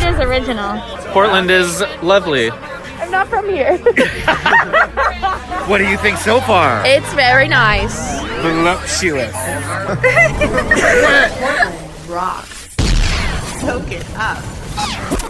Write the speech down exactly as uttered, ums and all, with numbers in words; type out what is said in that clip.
is original. Portland is lovely. I'm not from here. What do you think so far? It's very nice. Voluptuous. Rock. Soak it up.